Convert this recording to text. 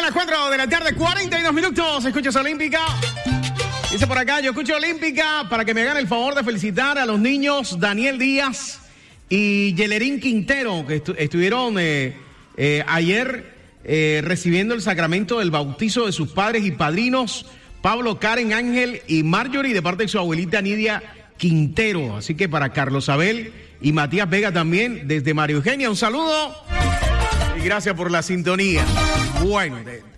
las 4 de la tarde, 42 minutos. Escuchas Olímpica. Dice por acá, yo escucho Olímpica para que me hagan el favor de felicitar a los niños Daniel Díaz y Yelerín Quintero, que estuvieron ayer recibiendo el sacramento del bautizo de sus padres y padrinos, Pablo, Karen, Ángel y Marjorie, de parte de su abuelita Nidia Quintero. Así que para Carlos Abel y Matías Vega también, desde María Eugenia, un saludo y gracias por la sintonía. Bueno,